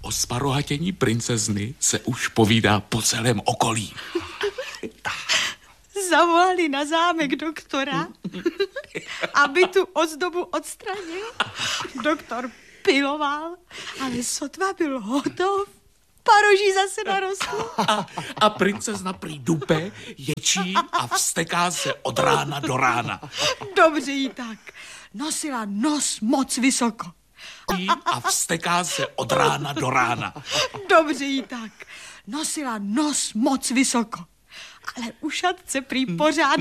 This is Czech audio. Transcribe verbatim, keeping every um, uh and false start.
O sparohatění princezny se už povídá po celém okolí. Zavolali na zámek doktora, aby tu ozdobu odstranil. Doktor piloval, ale sotva byl hotov, paroží zase narostlo. A, a princezna prý dupe, ječí a vsteká se od rána do rána. Dobře jí tak. Nosila nos moc vysoko. A vsteká se od rána do rána. Dobře jí tak. Nosila nos moc vysoko. Ale u šatce prý pořád